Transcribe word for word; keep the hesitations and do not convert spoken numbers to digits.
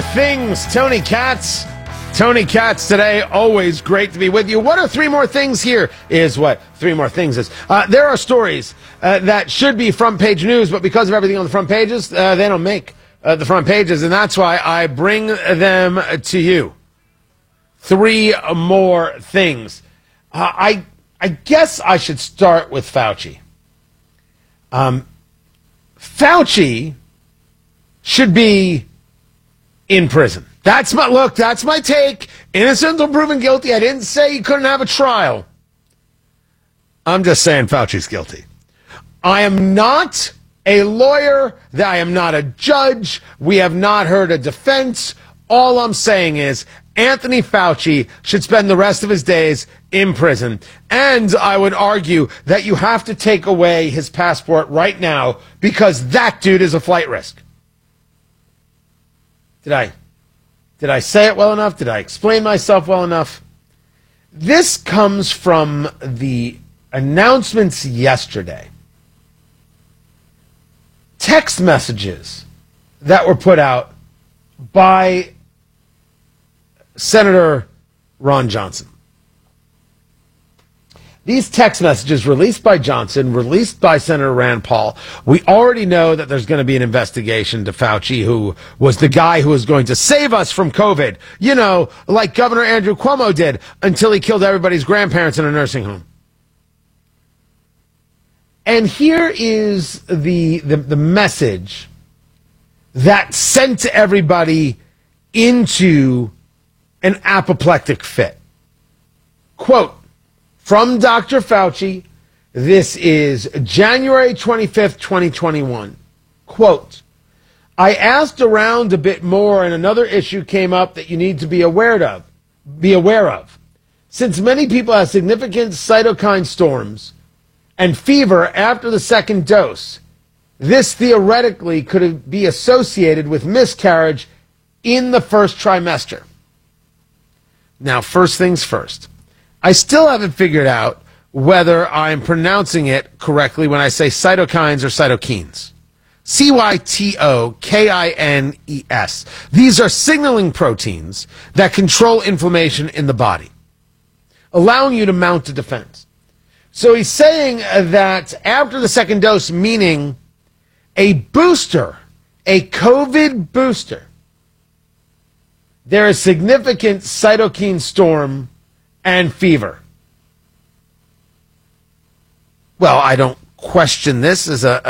things, Tony Katz. Tony Katz today, always great to be with you. What are three more things here is what three more things is. Uh, there are stories uh, that should be front page news, but because of everything on the front pages, uh, they don't make uh, the front pages, and that's why I bring them to you. Three more things. Uh, I I guess I should start with Fauci. Um, Fauci should be in prison. That's my look. That's my take. Innocent until proven guilty. I didn't say he couldn't have a trial. I'm just saying Fauci's guilty. I am not a lawyer. I am not a judge. We have not heard a defense. All I'm saying is Anthony Fauci should spend the rest of his days in prison. And I would argue that you have to take away his passport right now because that dude is a flight risk. Did I, did I say it well enough? Did I explain myself well enough? This comes from the announcements yesterday. Text messages that were put out by Senator Ron Johnson. These text messages released by Johnson, released by Senator Rand Paul, we already know that there's going to be an investigation to Fauci, who was the guy who was going to save us from COVID, you know, like Governor Andrew Cuomo did until he killed everybody's grandparents in a nursing home. And here is the, the, the message that sent everybody into an apoplectic fit. Quote, from Doctor Fauci, this is January twenty-fifth, twenty twenty-one. Quote, I asked around a bit more and another issue came up that you need to be aware of. Be aware of. Since many people have significant cytokine storms and fever after the second dose, this theoretically could be associated with miscarriage in the first trimester. Now, first things first. I still haven't figured out whether I'm pronouncing it correctly when I say cytokines or cytokines. C Y T O K I N E S. These are signaling proteins that control inflammation in the body, allowing you to mount a defense. So he's saying that after the second dose, meaning a booster, a COVID booster, there is significant cytokine storm and fever. Well, I don't question this as a